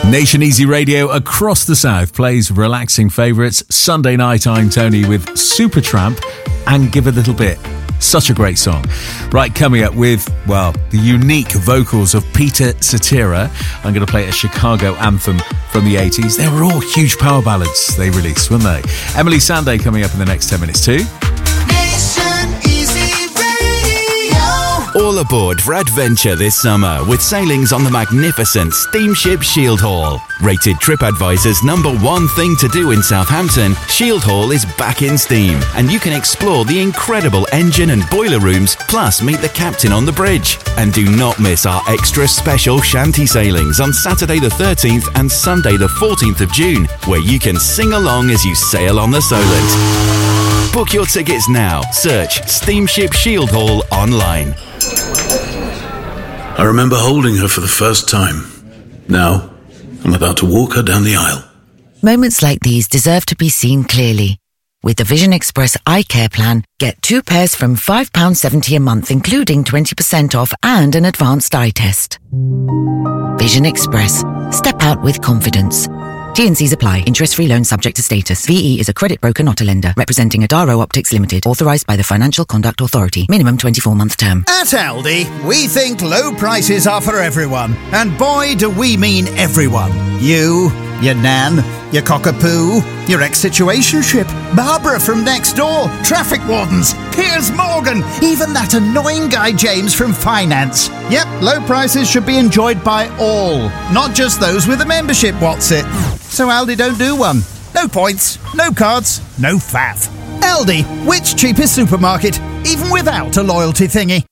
Nation Easy Radio across the south plays relaxing favourites. Sunday night, I'm Tony with Supertramp and Give a Little Bit. Such a great song. Right, coming up with, well, the unique vocals of Peter Cetera. I'm going to play a Chicago anthem from the 80s. They were all huge power ballads they released, weren't they? Emily Sandé coming up in the next 10 minutes too. All aboard for adventure this summer with sailings on the magnificent steamship Shield Hall. Rated TripAdvisor's #1 thing to do in Southampton, Shield Hall is back in steam and you can explore the incredible engine and boiler rooms, plus meet the captain on the bridge. And do not miss our extra special shanty sailings on Saturday the 13th and Sunday the 14th of June, where you can sing along as you sail on the Solent. Book your tickets now. Search Steamship Shield Hall online. I remember holding her for the first time. Now, I'm about to walk her down the aisle. Moments like these deserve to be seen clearly. With the Vision Express Eye Care Plan, get 2 pairs from £5.70 a month, including 20% off and an advanced eye test. Vision Express. Step out with confidence. T&Cs apply. Interest-free loan subject to status. VE is a credit broker, not a lender. Representing Adaro Optics Limited. Authorised by the Financial Conduct Authority. Minimum 24-month term. At Aldi, we think low prices are for everyone. And boy, do we mean everyone. You, your nan, your cockapoo, your ex-situationship, Barbara from next door, traffic wardens, Piers Morgan, even that annoying guy James from finance. Yep, low prices should be enjoyed by all, not just those with a membership, what's it? So Aldi don't do one. No points, no cards, no faff. Aldi, which cheapest supermarket, even without a loyalty thingy?